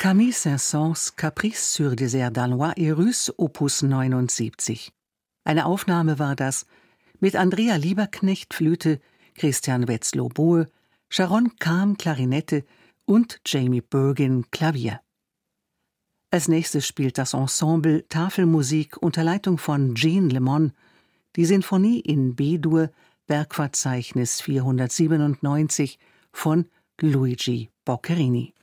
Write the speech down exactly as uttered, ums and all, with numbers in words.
Camille Saint-Saëns Caprice sur des airs danois et russes, Opus neunundsiebzig. Eine Aufnahme war das mit Andrea Lieberknecht Flöte, Christian Wetzlow-Boe, Sharon Kahn Klarinette und Jamie Bergin Klavier. Als nächstes spielt das Ensemble Tafelmusik unter Leitung von Jean Lemon die Sinfonie in B-Dur, Werkverzeichnis vierhundertsiebenundneunzig von Luigi Boccherini.